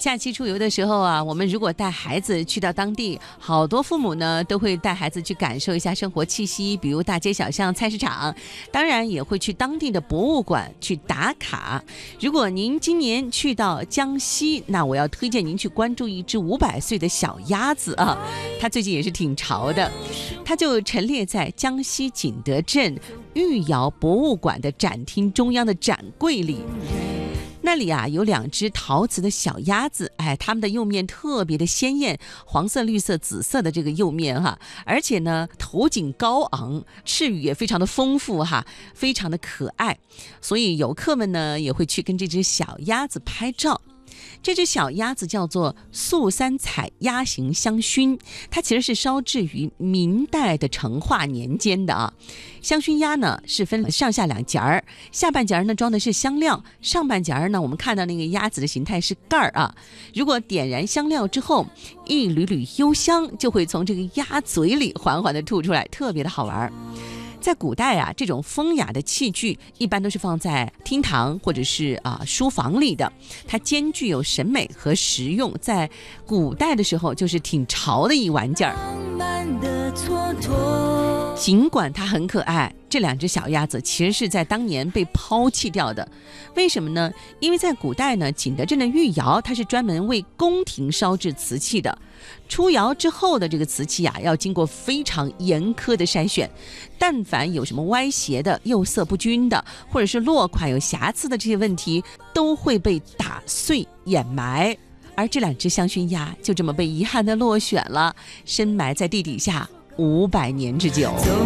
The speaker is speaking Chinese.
假期出游的时候啊，我们如果带孩子去到当地，好多父母呢都会带孩子去感受一下生活气息，比如大街小巷、菜市场，当然也会去当地的博物馆去打卡。如果您今年去到江西，那我要推荐您去关注一只500岁的小鸭子啊，它最近也是挺潮的，它就陈列在江西景德镇玉窑博物馆的展厅中央的展柜里。那里啊有2只陶瓷的小鸭子，它们的釉面特别的鲜艳，黄色、绿色、紫色的这个釉面哈，而且呢头颈高昂，翅羽也非常的丰富哈，非常的可爱，所以游客们呢也会去跟这只小鸭子拍照。这只小鸭子叫做素三彩鸭形香薰，它其实是烧制于明代的成化年间的啊。香薰鸭呢是分上下2节儿，下半截呢装的是香料，上半截呢我们看到那个鸭子的形态是盖儿啊。如果点燃香料之后，一缕缕幽香就会从这个鸭嘴里缓缓地吐出来，特别的好玩。在古代啊，这种风雅的器具一般都是放在厅堂或者是书房里的，它兼具有审美和实用，在古代的时候就是挺潮的一玩件儿。尽管它很可爱，这2只小鸭子其实是在当年被抛弃掉的。为什么呢？因为在古代呢，景德镇的玉窑它是专门为宫廷烧制瓷器的，出窑之后的这个瓷器啊，要经过非常严苛的筛选，但凡有什么歪斜的、釉色不均的，或者是落款有瑕疵的这些问题，都会被打碎掩埋。而这2只香薰鸭就这么被遗憾的落选了，深埋在地底下500年之久。